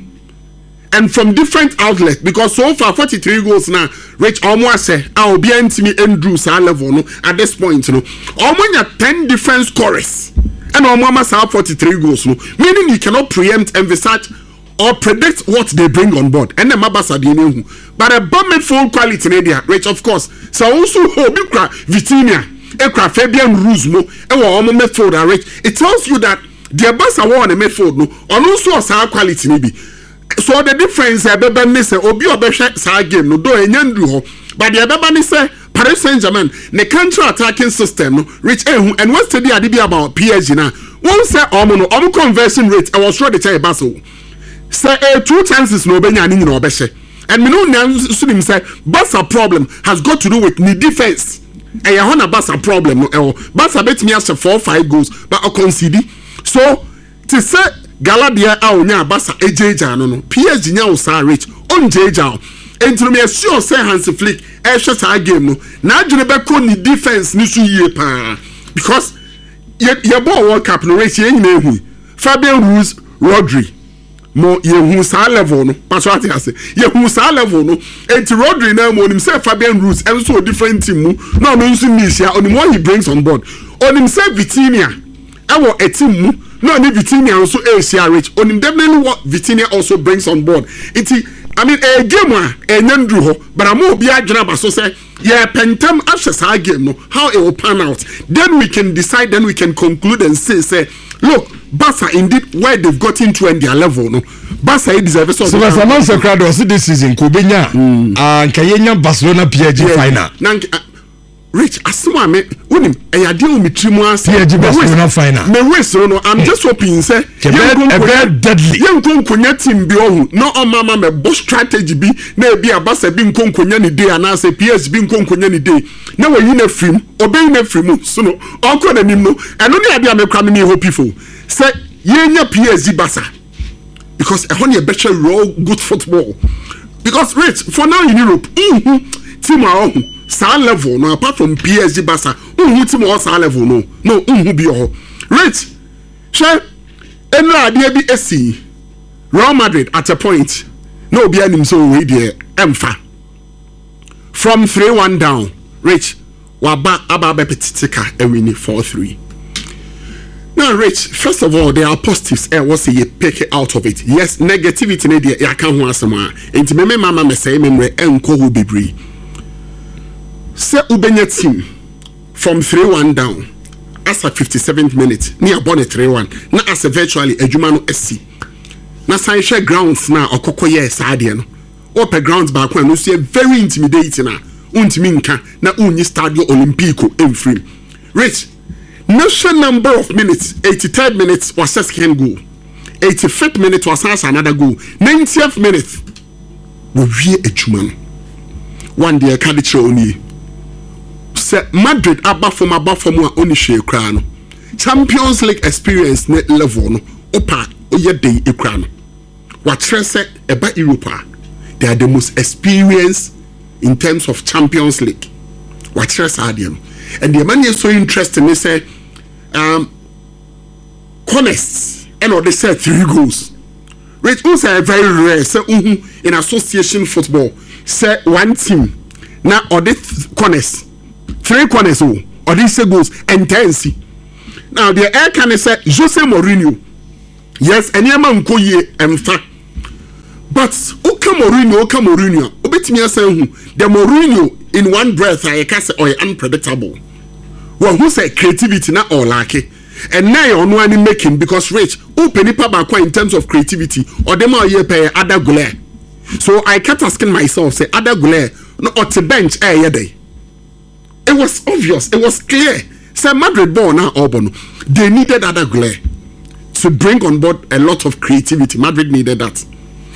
and from different outlets, because so far 43 goals now, Rich almost say I'll be me Andrew Sa level no at this point no, almost 10 different scorers, and almost 43 goals no, meaning you cannot preempt, envisage or predict what they bring on board. And the Mabasa Dinu. But a bomb full quality media, Rich, of course. So also Hobikra, Vitinia, Ekra, Fabian Ruzmo, and Omo Medfield Rich. It tells you that the Basa won a Medfield, no, and also a high quality maybe. So the difference, Bebani say, Obi Obesha side game, no do a Yandru, but the Bebani say, Paris Saint-Germain, the counter attacking system, no, Rich, and what's the idea about PSG now? One say, Omo conversion rate, I was sure to tell you, Basso. Say 2 chances no benya ni no obeshe. And me no nyan say Barca problem has got to do with the defense. E ya hona Barca problem no Barca bet me as 4-5 goals but o concede. So to say Galadia a onya Barca ejeja no PSG nya o sa Rich on jeja. Enti me sure say Hansi Flick e hwe sa game no na adwene be ko ni defense ni so yie pa because ye ball World Cup no race ye nyina ehu Fabian Ruiz Rodri mo ye sa level no paso ati ase ye sa level no enti Rodri na mo nim say Fabian Ruiz and so different team mu no no nso nisia onim what he brings on board onim say Vitinha e wo a team mu no ni Vitinha also Asia Rich onim definitely what Vitinha also brings on board enti I mean a game a nyandru ho but am obi adwena ba so say yeah pentem after sa game no how it will pan out then we can decide then we can conclude and say look Barca indeed where they've got into and their level no Barca deserve so Barcelona crowd was this season ko benya nkayenya Barcelona PSG final Rich asema me unim eyade o mitrimu ase PSG Barcelona final me we so no I'm just hoping say very deadly yenkonkonya team bi ohu no mama me boss strategy bi na e bi Barca bi nkonkonya ni day ana say PSG bi nkonkonya ni day na we yin afrim obey na afrim so no onko na nim no eno ne ade amekwa me hope for say yenya PSG Barca because e hon ye better raw good football because Rich for now in Europe team are sa level no apart from PSG Barca team or sa level no bi o Rich share enra ade bi esi Real Madrid at a point no be anim so we there emfa from 3-1 down Rich waba aba bepetitika ewini 4-3. Now, Rich, first of all, there are positives. What say you pick it out of it? Yes, negativity. I can't want some. And me mama me say me enko hu bibri. Say ubenya team from 3-1 down. As a 57th minute, near born 3-1. Na as a virtually ejumano SC. Na say share grounds na okoko ye sadia no. Open grounds back when you see very intimidating na. Untimi nka na unyi Stadio Olimpico emfrim. Rich. National number of minutes, 83rd minutes was a second goal. 85th minute was another goal. 90th minute, we a human. One day, I can't show you. Madrid above from only share crown. Champions League experience net level no. Opa oye day a crown. What stress about Europa? They are the most experienced in terms of Champions League. What stress are them? And the man is so interesting. They say, corners, and or they say 3 goals. Which also very rare. Say, in association football, say one team now or the corners, 3 corners, or these goals and 10. Now the air can say Jose Mourinho. Yes, and Yaman Koye and fact. But Oka Mourinho, Obetimi say the Mourinho in one breath I can say or unpredictable. Well, who say creativity not all like it? And now on one making because Rich open it back in terms of creativity or them all year pay other goal. So I kept asking myself, say other goal, no or to bench day. It was obvious, it was clear. Say Madrid born now Auburn, they needed other goal to bring on board a lot of creativity. Madrid needed that.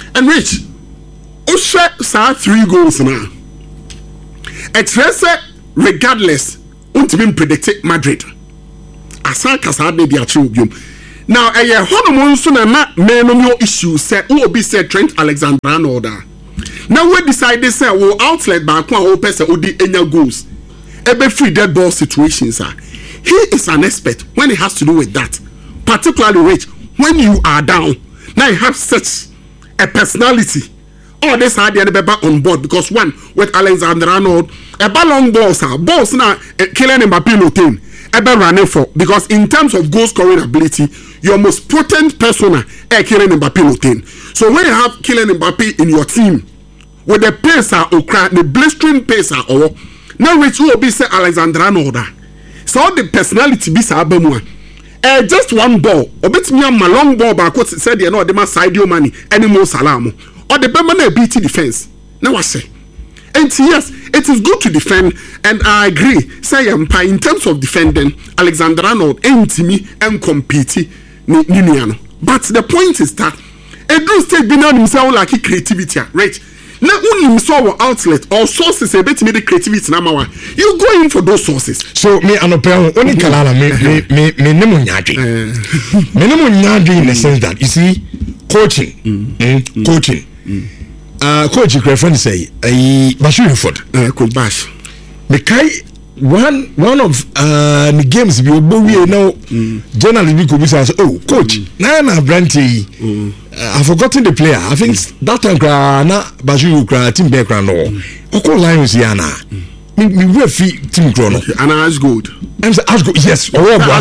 and Rich Osha sa 3 goals now. Etrese regardless untimi predict Madrid. Asaka sa de dia chibium. Now eye hono nso na menom yo issue say who be say Trent Alexander-Arnold. Now we decide say we outlet back one open say odi enya goals. Ebe free dead ball situations are. He is an expert when it has to do with that. Particularly Rich, when you are down, now you have such a personality. All this idea to be back on board because one with Alexander-Arnold, a long balls now killing Mbappé team. Ever running for because in terms of goal scoring ability, your most potent persona killing Mbappé team. So when you have Kylian Mbappé in your team with the pacer or the blistering pacer or now Rich will be say Alexander-Arnold. So the personality be sabemwa. Just one ball. Obet me a long ball back what said you know the man side your money anymore salamo. Or the permanent BT defense. Now I say. And yes, it is good to defend, and I agree. Say in terms of defending, Alexander-Arnold ain't me and compete Niniano. But the point is that Edu State beyond himself like creativity, right? Now only saw outlet or sources a bit the creativity number one. You go in for those sources. So me anopel only kalala me nemo nyadwi. Me nemo nyadwi in the sense that you see coaching. Coaching. Coach your friend say Bashir Ford. Coach Bash. Me kai one of the games we now journalist we could be say oh coach na Branty I've forgotten the player. I think that time na Bashir kra team background no. Oko Lions yana. Me refi team chrono. And as good. I'm say as good yes.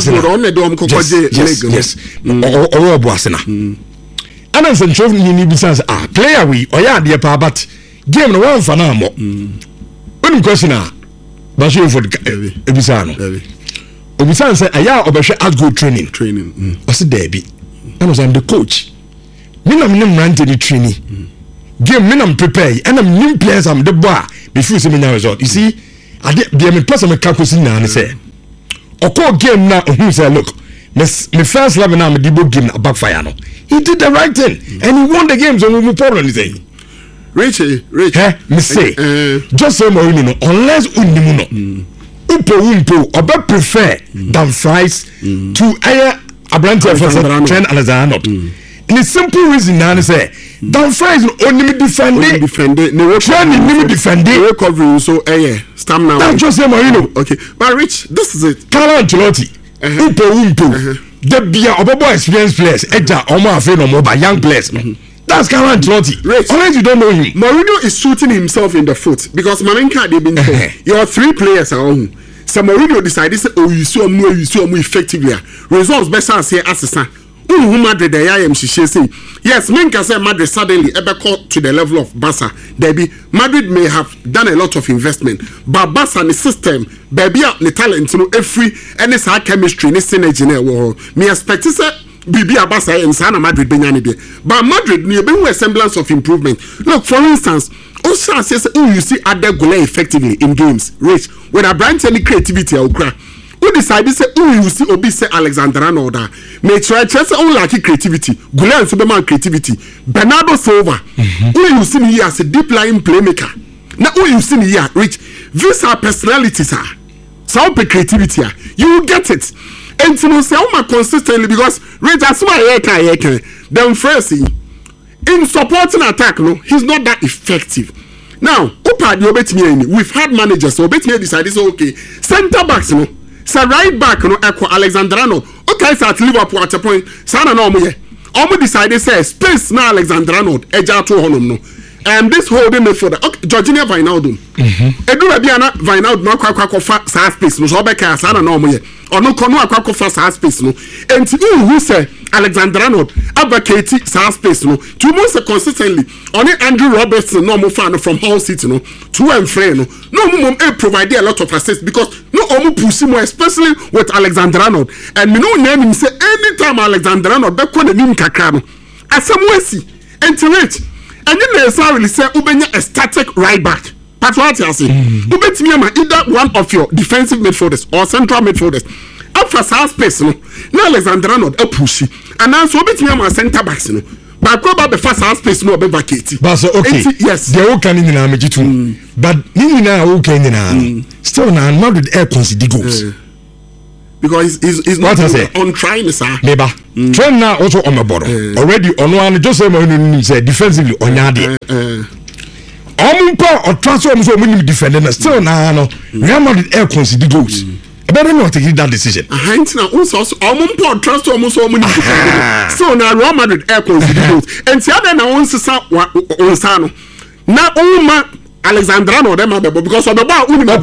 Yes. Oro Boasena. And I'm saying you need to player we or yeah dear pa but game no one for now more. One question Bashir for Ebisano. Obisan say aya obehwe as good training. What's it there be? And I'm the coach. Me na me rant any training. Game me na prepare and I'm new players am the bar before see me now result. You see, I dey me person me calculate na say. Oko game na who say look, me first 11 na me Dibo game na backfire no. He did the right thing and he won the games on no problem anything. Rich. Me say just say Mourinho no unless unimu no. Umpo obe prefer than fries to air Abrante for Trent Alexander-Arnold. And the simple reason now say Dan Fries only defend it. Recovery so stamina. That's just say Mourinho. Okay, but Rich, this is it. Carlo Ancelotti. Umpo. The beer obobo experienced players. Eja omo afe no more by young players. That's Carlo Ancelotti. Rich, unless you don't know him. Mourinho is shooting himself in the foot because Malenka they've been told your 3 players are on. So Mourinho decided say oh you see more effectively. Results better say assistant. Madrid yes, men can say Madrid suddenly ever caught to the level of Barca. Madrid may have done a lot of investment, but Barca the system, baby, the talent, every any side chemistry, any synergy, me expect to say Bibi Barca and Sana Madrid benyani de. But Madrid near being a semblance of improvement. Look, for instance, Osha says you see other goal effectively in games, Rich, when I branch any creativity or crack. Who decided say you see Obi say Alexander-Arnold may try chance on like creativity Gulen Superman creativity Bernardo Silva who you see here as a deep lying playmaker now who you see here Rich these are personalities so creativity you will get it and to say consistently because Rich as why then first in supporting attack no he's not that effective now we've had managers so decided say okay center backs no so right back no echo Alexander-Arnold okay so at Liverpool at a point sana no mo ye omo decided say space na Alexander-Arnold eja to honom no and this holding midfielder okay Jorginho Wijnaldum edura bia na Wijnaldum no akwa fa sa space no so be ka sana no mo ye ono kono akwa fa sa space no enti who say Alexander-Arnold advocate sa space no two months consistently only Andrew Robertson no mo fan from Hull City no two and free no mo provide a lot of assists because no omo push more especially with Alexander-Arnold and me no name him say anytime Alexander-Arnold be ko na nim kakra no asamwesi enti and you necessarily say ubenya a static right back. That's what I say. Ubetimi ama either one of your defensive midfielders or central midfielders. Up for south space no. Now Alexander-Arnold a pushy. And now so ubetimi ama center backs no. But go back the first space no be vacate. But so okay. Yes. They all can in Amejitu. But Nina okay in still now Madrid air consider goals. Because he's not on trying, sir. Neighbor. Trend now also on the bottom. Already on one just say defensively on Yadi. Or transfer so many defenders still now Real Madrid air consider goals. Better not take that decision. Hence now also transfer almost so many defenders. So now Real Madrid air consider goals. And the other now on Sano. Now Uma Alexandrano them because of the bar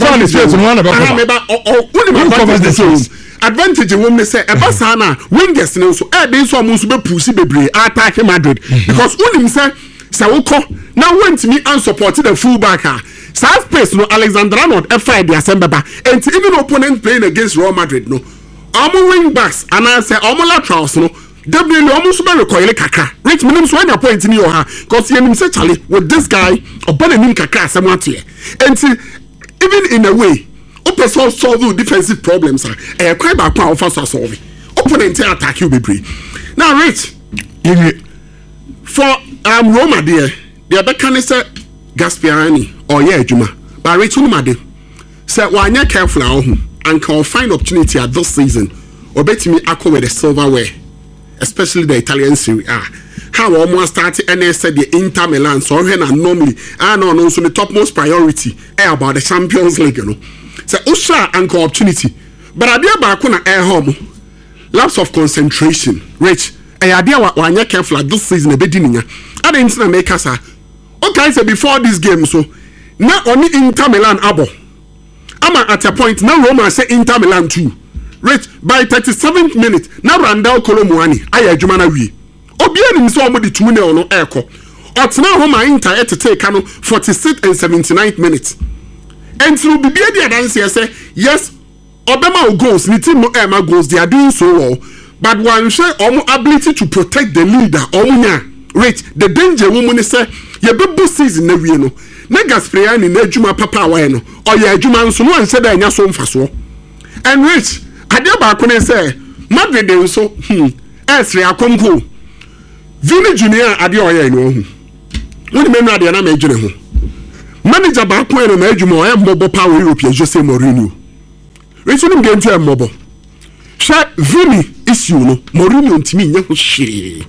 advantage when they say Ebasana wingers no so they so almost be pussy bebre attack Madrid because unim say Sawoko now went me and supported the fullback South space no Alexandrano F5 the assembaba and even opponent playing against Real Madrid no almo wing backs and I say almo laterals no definitely almost be recoil kakra rich minimum so any point in your because you say Charlie with this guy upon him kakra somewhat here and even in a way person solve defensive problems quite back power for solve opponent attack you be now rich for Roma there the other can say Gaspiani or Juma but rich Umade say why not careful and can find opportunity at this season or bet me acco with the silverware especially the Italian Serie A how almost started and they said the Inter Milan so when normally I know also the topmost priority about the Champions League you know. So Usha and opportunity, but I dear back on air home lapse of concentration. Rich, I idea what one year careful this season a bit in ya. I didn't make us okay. So before this game, so not only Inter Milan abo. I'm at a point now. Roma say Inter Milan too. Rich by 37th minute now Randall Colomuani. I Jumana we. Obian in so many 2 no echo. Or now Roma Inter at to take 46th and 79th minutes. And through the BBA dance say yes, Obama goals, the team no Emma goals, they are doing so well. But one share ability to protect the leader, rich the danger woman say ye be season na wie no. Na Gasperian ni adwuma papa wa no. Or ye adwuma nso no anse da anya so mfaso. And rich, ade ba ko ne say Madrid dey so esre akonko. Vini Junior ade oye no hu. Woni menu ade na ma adwene ho. Manager back when on Ejumo and Bobo Power European Jose Mourinho. Reason game to a mobile. Shut Vini issue no Mourinho to me, she.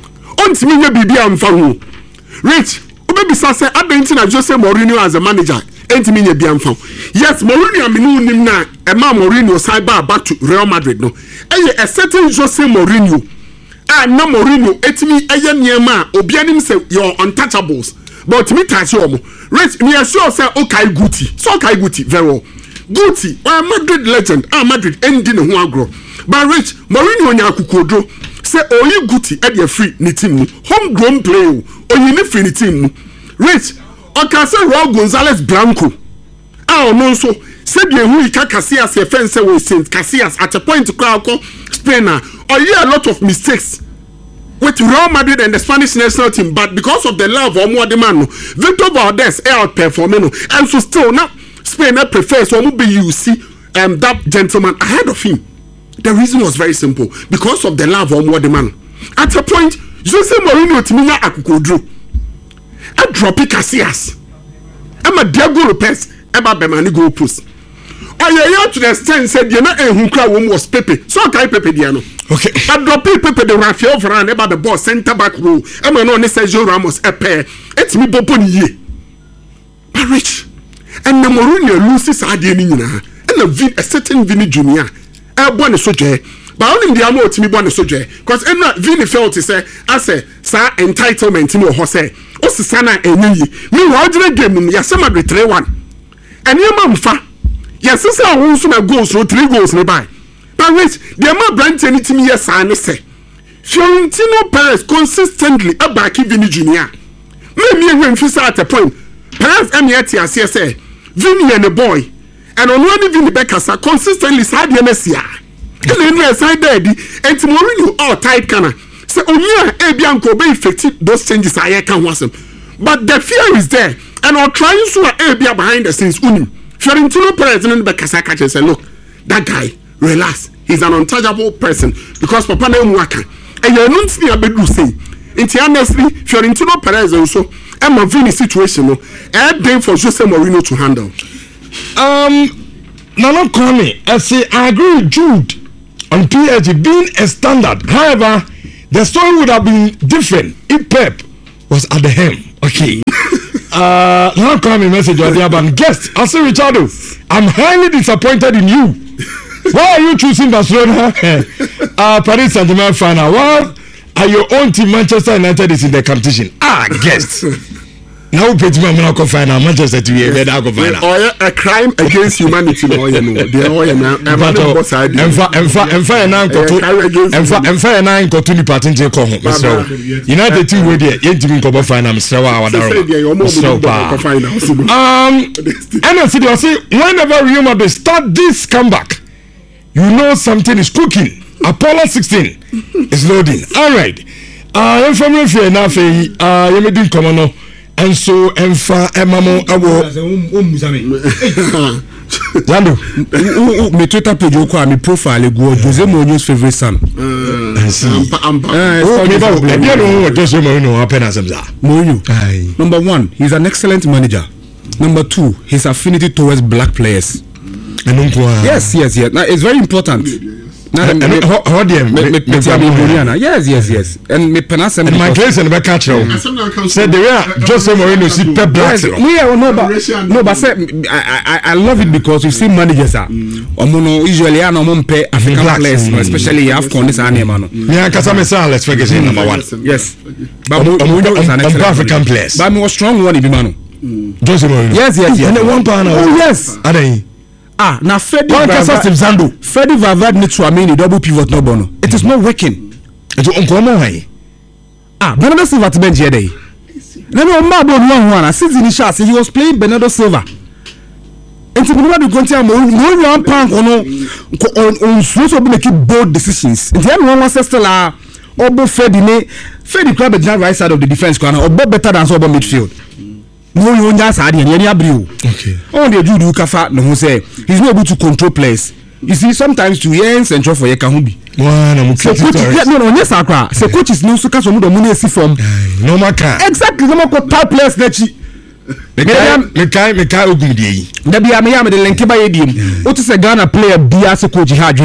On to me, baby, I'm found. Rich, baby, Sasa, I didn't know Jose Mourinho as a manager. Ain't me, be I'm found. Yes, Mourinho, I mean, him now, and Ma Mourinho side bar back to Real Madrid. No, a certain Jose Mourinho. And no Mourinho, it's me, a young man, Obianim say you're untouchables. But me touch you, Rich, me sure say okay Guti. So okay Guti, very well. Guti, Madrid legend, Madrid ending who agro. But Rich, Mourinho nyakukodro say oyi Guti at your free ni team, homegrown player, oyi ni free ni team. Rich, okay say Raul Gonzalez Blanco. No so say the who ika Casillas your friend say we Saint Casillas at a point to call Spainer. Or a lot of mistakes. With Real Madrid and the Spanish national team, but because of the love of more demand, Victor Valdez outperforming, and so still now Spain prefers so be you see that gentleman ahead of him. The reason was very simple because of the love of more demand. At a point, Jose Mourinho to me akukodro. I drop Casillas. I'm a Diego Lopez. I'm a Bemani goal post. I to the extent said you know who crowd was Pepe. So I Pepe Diano. Okay. I drop Pepe the Rafael Varane about the ball center back row. I'm not Sergio Ramos a pair. It's me Boponi ye. But rich. And the Mourinho loses Adianina. And a certain Vini Junior. I born a soldier. But only the amount to me born a soldier. Because Vini felt to say, I say, sir, entitlement in your Jose. Osi sana enyi. Me wajire game yasema de 3-1. And your mama yes, sister wants to go so 3 goals nearby. But wait, the amount brand anything yes, I say. Fiorentino Perez consistently a back Vini Junior. Maybe when Fisa at a point. Perez Emiati as say Vini and the boy. And on one Vini Beccasa consistently side the Messia. And then side daddy and Mourinho all tight canna. So only a Bianco be effective those changes I can was him. But the fear is there. And I'm trying to a behind the scenes unim. Fiorentino Perez and Beccasa catch and say, look, that guy, relax. He's an untouchable person because Papa name Waka. And you don't see a bit say Inti honestly, Florentino Perez also Emma Vini situation no. Then for Jose Mourinho to handle. Nana Kwame, I agree with Jude on PSG being a standard. However, the story would have been different if Pep was at the helm. Okay. Nana Kwame message on the Aban guest. I say Richardo, I'm highly disappointed in you. Why are you choosing Barcelona? Paris Saint-Germain final. Why are your own team Manchester United is in the competition? Guest. Now page me amuna ko final Manchester to be better go final. A crime against humanity no you know. The oil na emfa na nkoto ni party nje ko ho. United team we there yentimi nkobo final Msrawa awadaro. And see whenever Real Madrid start this comeback, you know something is cooking. Apollo 16 is loading. All right. Information for na fe yemedin komono. And so Emfa Emamo Awo Zando me Twitter page okwa me profile go Jose Mourinho's favorite son. Mourinho. Number 1, he's an excellent manager. Number 2, his affinity towards black players. Yes. Now it's very important. Yes. And me penance and my place and back catch said the way Jose Mourinho see Pep Black. But I love it because you see managers are usually are no pay African players, especially AFCON this animal. Yeah, Kasame Sales Ferguson number 1. Yes. But Mourinho is an African players. But me was strong one Ibimano. Jose Mourinho. Yes. And one pound. Oh yes. Now Freddy Valverde needs to mean double pivot no bono. It is not working. It's uncommon. Bernardo Silva to bench day. Never Mabo one since initial he was playing Bernardo Silva. And to be continue one pound on so make bold decisions. And then one was still Obo Freddy Crab at the right side of the defense corner or better than Obo midfield. No, you just had any abriu. Okay. Only a Judu Kafa, no, who say he's not able to control players. You see, sometimes to yen central for Yakahubi. Yes, Akra. So, coach is no suka from the money form. No, Maka. Exactly, no more top players. Nechi. Mekai Ogumdi. Debi Amiyam, the Lenkiba Edim. What is a Ghana player? Be as a coach, and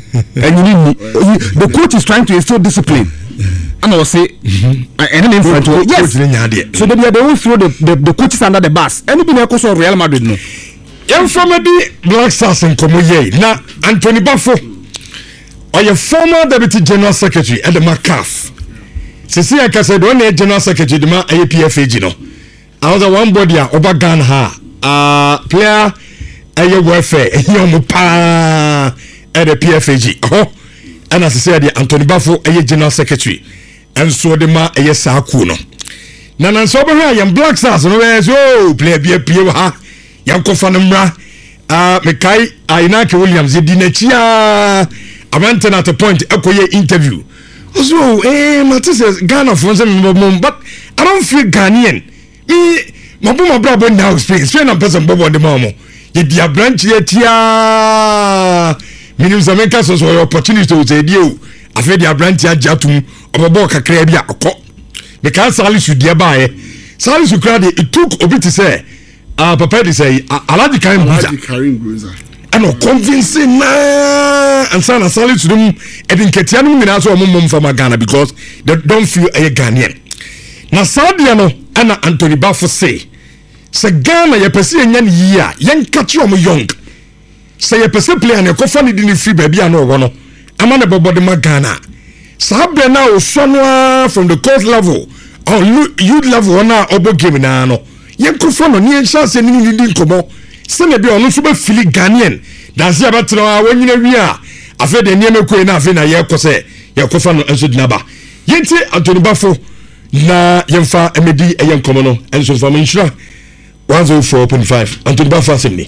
the coach is trying to instill discipline. And I will say, enemy in front of yes. So they will throw the coaches under the bus. Anything else of Real Madrid no. Infirmity Black Stars in Komoye. Now Anthony Buffo, or your former Deputy General Secretary at the McCaff. Cecilia said one General Secretary the APFAG no. I was one body over Ghana player a welfare pa at the PFAG. And as I said, Anthony Buffo a General Secretary. And so the ma a yes no. Nana so be here Black Stars no play be ha yam kofanumra Mekai Inaki Williams di nachia amantena at a point ekoye interview. So Matisse Ghana for some but I don't feel Ghanaian. Me my brother now experience na person bobo de mamo. Ye dia branch ye tia minimum America so opportunity to say dio afi dia branch ya jatum obobo kakra bia akọ because Salisu dia bae Salisu crowd it took obi to say papa dey say Alhaji Karim Bruiser and convincing na and sana Salisu dem edinketia no nyina so omom from Ghana because they don't feel a Ghanaian na Sadia no ana Anthony Buffo say Ghana ye pese enya ne yi a yen kache om young say ye pese player na kofa ne di ne free baby ana owo no ama na bobo de Ghana sabe na osonwa from the court level or youth level na obo game na no yen kofa no ne chance ni ni nkomo se na bi ono so be fili Ghanaian danse abatro a wonyina wi a afa de niam ekoi na afa na ye kose ye kofa no enso dinaba yenti Anthony Buffo na yemfa emedi eyen komo no enso fa menhira 104.5 Anthony Buffo asemni.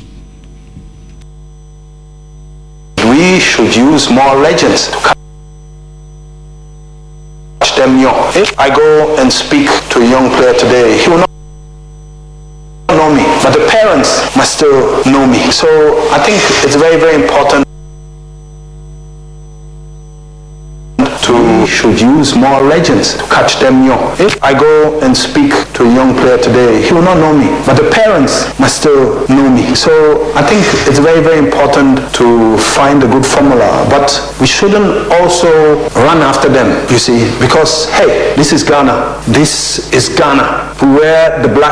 We should use more legends to catch them young. If I go and speak to a young player today, he will not know me, but the parents must still know me. So I think it's very, very important to we should use more legends to catch them young. If I go and speak to a young player today, he will not know me, but the parents must still know me. So I think it's very, very important to find a good formula, but we shouldn't also run after them, you see, because, hey, this is Ghana. This is Ghana. We wear the black